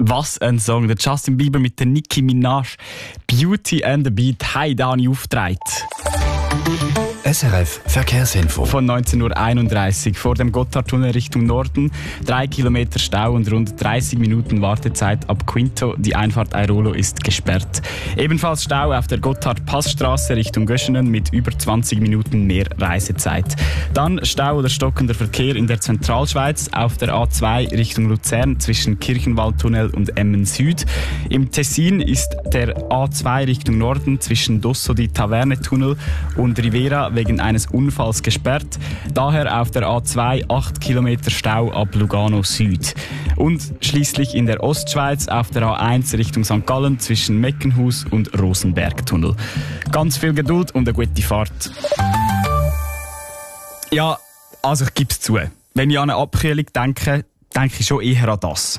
Was ein Song. Der Justin Bieber mit der Nicki Minaj. Beauty and the Beat. Hey, Dani aufgetragen. SRF Verkehrsinfo. Von 19.31 Uhr vor dem Gotthardtunnel Richtung Norden. 3 Kilometer Stau und rund 30 Minuten Wartezeit ab Quinto. Die Einfahrt Airolo ist gesperrt. Ebenfalls Stau auf der Gotthard-Passstraße Richtung Göschenen mit über 20 Minuten mehr Reisezeit. Dann Stau oder stockender Verkehr in der Zentralschweiz auf der A2 Richtung Luzern zwischen Kirchenwaldtunnel und Emmen Süd. Im Tessin ist der A2 Richtung Norden zwischen Dosso-di-Taverne-Tunnel und Rivera wegen eines Unfalls gesperrt. Daher auf der A2 8 Kilometer Stau ab Lugano Süd. Und schließlich in der Ostschweiz auf der A1 Richtung St. Gallen zwischen Meckenhus und Rosenberg-Tunnel. Ganz viel Geduld und eine gute Fahrt. Ja, also ich gebe es zu. Wenn ich an eine Abkühlung denke ich schon eher an das.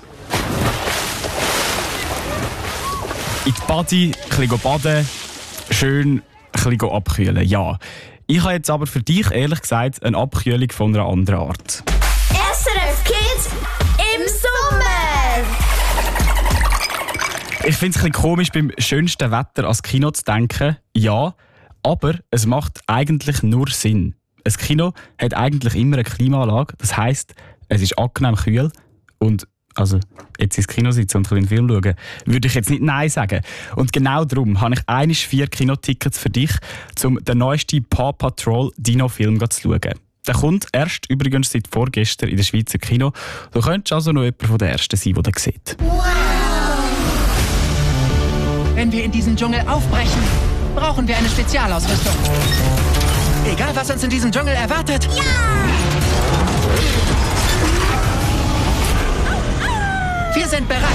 In die Badi, ein bisschen baden, schön ein bisschen abkühlen, ja. Ich habe jetzt aber für dich, ehrlich gesagt, eine Abkühlung von einer anderen Art. SRF Kids im Sommer! Ich finde es ein bisschen komisch, beim schönsten Wetter ans Kino zu denken. Ja, aber es macht eigentlich nur Sinn. Ein Kino hat eigentlich immer eine Klimaanlage. Das heisst, es ist angenehm kühl. Und also, jetzt ins Kino sitzen und einen Film schauen, würde ich jetzt nicht Nein sagen. Und genau darum habe ich 4 Kinotickets für dich, um den neuesten Paw Patrol Dino-Film zu schauen. Der kommt erst übrigens seit vorgestern in der Schweizer Kino. Du könntest also noch jemand von den Ersten sein, der den sieht. Wow! Wenn wir in diesen Dschungel aufbrechen, brauchen wir eine Spezialausrüstung. Egal, was uns in diesem Dschungel erwartet. Ja! Wir sind bereit.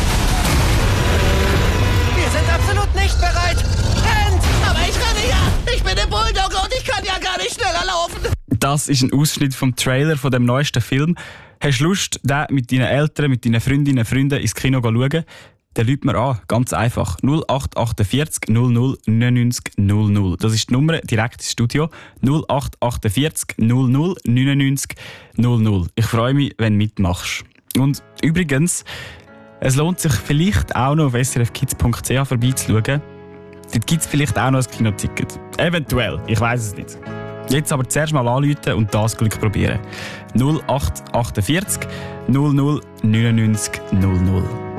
Wir sind absolut nicht bereit. Rennt! Aber ich renne ja! Ich bin der Bulldogger und ich kann ja gar nicht schneller laufen! Das ist ein Ausschnitt vom Trailer von dem neuesten Film. Hast du Lust, den mit deinen Eltern, mit deinen Freundinnen und Freunden ins Kino zu schauen? Dann ruft mir an, ganz einfach. 0848 00 99 00. Das ist die Nummer direkt ins Studio. 0848 00 99 00. Ich freue mich, wenn du mitmachst. Und übrigens, es lohnt sich vielleicht auch noch auf srfkids.ch vorbeizuschauen. Dort gibt es vielleicht auch noch ein Kinoticket. Eventuell, ich weiss es nicht. Jetzt aber zuerst mal anrufen und das Glück probieren. 0848 00 99 00.